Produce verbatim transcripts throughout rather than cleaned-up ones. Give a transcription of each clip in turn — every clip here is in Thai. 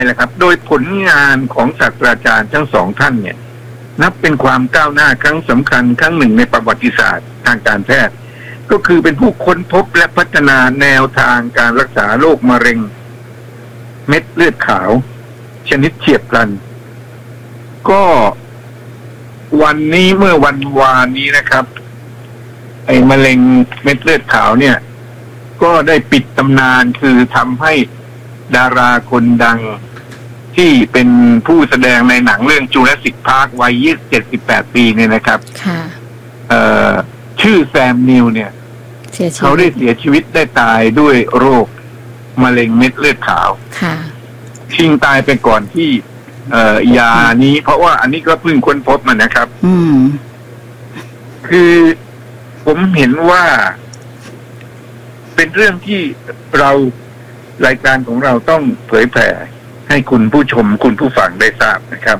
แหละครับโดยผลงานของศาสตราจารย์ทั้งสองท่านเนี่ยนับเป็นความก้าวหน้าครั้งสำคัญครั้งหนึ่งในประวัติศาสตร์ทางการแพทย์ก็คือเป็นผู้ค้นพบและพัฒนาแนวทางการรักษาโรคมะเร็งเม็ดเลือดขาวชนิดเฉียบพลันก็วันนี้เมื่อวันวานนี้นะครับไอ้มะเร็งเม็ดเลือดขาวเนี่ยก็ได้ปิดตำนานคือทำให้ดาราคนดังที่เป็นผู้แสดงในหนังเรื่องจูราสสิคพาร์ควัยเจ็ดสิบแปดปีเนี่ยนะครับเอ่อชื่อแซมนิวเนี่ยเขาได้เสียชีวิตได้ตายด้วยโรคมะเร็งเม็ดเลือดขาวชิงตายไปก่อนที่เอ่อยานี้เพราะว่าอันนี้ก็เพิ่งค้นพบมันนะครับอืมคือผมเห็นว่าเป็นเรื่องที่เรารายการของเราต้องเผยแผ่ให้คุณผู้ชมคุณผู้ฟังได้ทราบนะครับ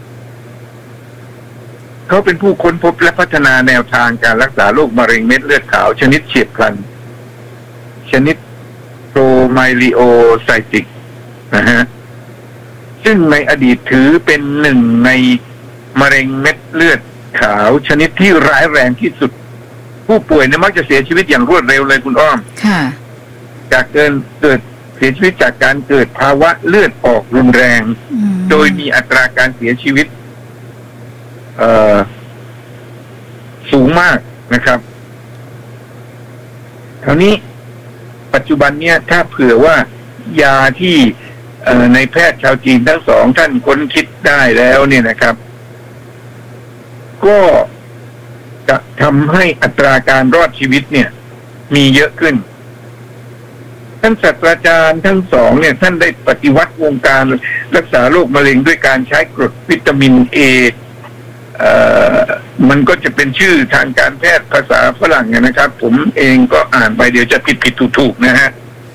เขาเป็นผู้ค้นพบและพัฒนาแนวทางการรักษาโรคมะเร็งเม็ดเลือดขาวชนิดเฉียบพลันชนิดโปรไมลิโอไซติกนะฮะซึ่งในอดีตถือเป็นหนึ่งในมะเร็งเม็ดเลือดขาวชนิดที่ร้ายแรงที่สุดผู้ป่วยเนี่ยมักจะเสียชีวิตอย่างรวดเร็วเลยคุณอ้อมค่ะจากเกินเกิดเสียชีวิตจากการเกิดภาวะเลือดออกรุนแรงโดยมีอัตราการเสียชีวิตเอ่อสูงมากนะครับคราวนี้ปัจจุบันเนี่ยถ้าเผื่อว่ายาที่ในแพทย์ชาวจีนทั้งสองท่านค้นคิดได้แล้วเนี่ยนะครับก็จะทำให้อัตราการรอดชีวิตเนี่ยมีเยอะขึ้นท่านศาสตราจารย์ทั้งสองเนี่ยท่านได้ปฏิวัติวงการรักษาโรคมะเร็งด้วยการใช้กรดวิตามินเอเอ่อมันก็จะเป็นชื่อทางการแพทย์ภาษาฝรั่งนะครับผมเองก็อ่านไปเดี๋ยวจะผิดผิดถูกถูกนะฮะ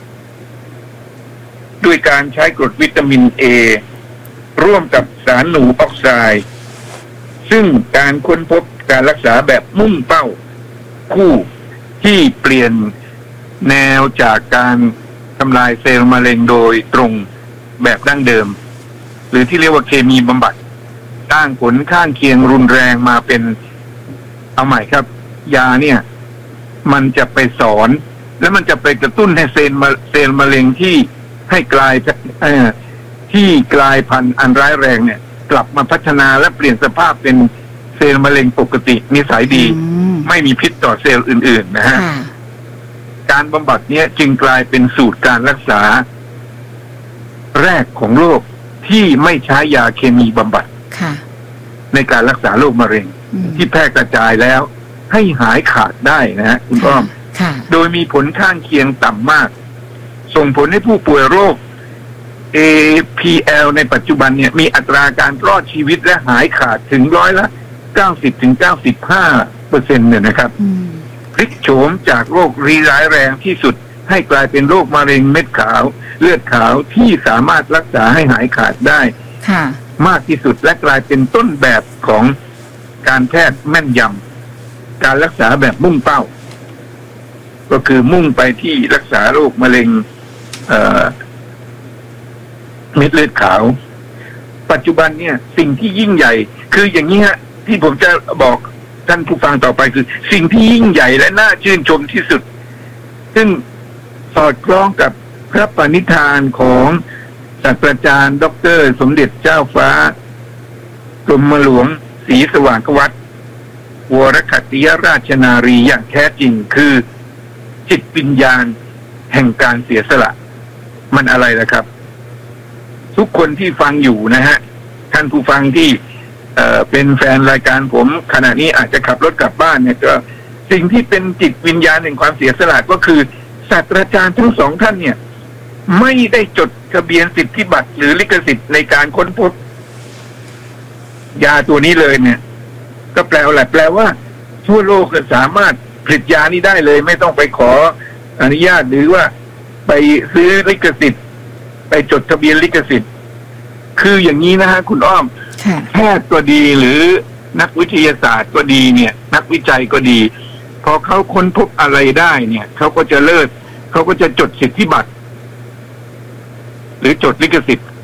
ด้วยการใช้กรดวิตามินเอร่วมกับสารหนูออกไซด์ซึ่งการค้นพบการรักษาแบบมุ่งเป้าคู่ที่เปลี่ยนแนวจากการทำลายเซลล์มะเร็งโดยตรงแบบดั้งเดิมหรือที่เรียกว่าเคมีบำบัดสร้างผลข้างเคียงรุนแรงมาเป็นเอาใหม่ครับยาเนี่ยมันจะไปสอนแล้วมันจะไปกระตุ้นให้เซลล์เซลล์มะเร็งที่ให้กลายเอ่อที่กลายพันธุ์อันร้ายแรงเนี่ยกลับมาพัฒนาและเปลี่ยนสภาพเป็นเซลล์มะเร็งปกตินิสัยดีไม่มีพิษต่อเซลล์อื่นๆนะฮะการบำบัดเนี้ยจึงกลายเป็นสูตรการรักษาแรกของโรคที่ไม่ใช้ยาเคมีบำบัดในการรักษาโรคมะเร็งที่แพร่กระจายแล้วให้หายขาดได้นะฮะคุณอ้อมโดยมีผลข้างเคียงต่ำมากส่งผลให้ผู้ป่วยโรค เอ พี แอล ในปัจจุบันเนี่ยมีอัตราการรอดชีวิตและหายขาดถึงร้อยละเก้าสิบถึงเก้าสิบห้าเปอร์เซ็นต์เนี่ยนะครับพลิกโฉมจากโรคร้ายแรงที่สุดให้กลายเป็นโรคมะเร็งเม็ดขาวเลือดขาวที่สามารถรักษาให้หายขาดได้มากที่สุดและกลายเป็นต้นแบบของการแพทย์แม่นยำการรักษาแบบมุ่งเป้าก็คือมุ่งไปที่รักษาโรคมะเร็งเอ่อเม็ดเลือดขาวปัจจุบันเนี่ยสิ่งที่ยิ่งใหญ่คืออย่างนี้ฮะที่ผมจะบอกท่านผู้ฟังต่อไปคือสิ่งที่ยิ่งใหญ่และน่าชื่นชมที่สุดซึ่งสอดคล้องกับพระปณิธานของศาสตราจารย์ดร.สมเด็จเจ้าฟ้ากรมหลวงศรีสว่างควัตรวรคัตติยราชนารีอย่างแท้จริงคือจิตวิญญาณแห่งการเสียสละมันอะไรล่ะครับทุกคนที่ฟังอยู่นะฮะท่านผู้ฟังที่เอ่อเป็นแฟนรายการผมขณะนี้อาจจะขับรถกลับบ้านเนี่ยก็สิ่งที่เป็นจิตวิญญาณแห่งความเสียสละก็คือศาสตราจารย์ทั้งสองท่านเนี่ยไม่ได้จดทะเบียนสิทธิบัตรหรือลิขสิทธิ์ในการค้นพบยาตัวนี้เลยเนี่ยก็แปลว่าอะไรแปลว่าทั่วโลกสามารถผลิตยานี้ได้เลยไม่ต้องไปขออนุญาตหรือว่าไปซื้อลิขสิทธิ์ไปจดทะเบียนลิขสิทธิ์คืออย่างนี้นะฮะคุณอ้อมแพทย์ก็ดีหรือนักวิทยาศาสตร์ก็ดีเนี่ยนักวิจัยก็ดีพอเขาค้นพบอะไรได้เนี่ยเขาก็จะเลิกเขาก็จะจดสิทธิบัตรหรือจดลิขสิทธิ์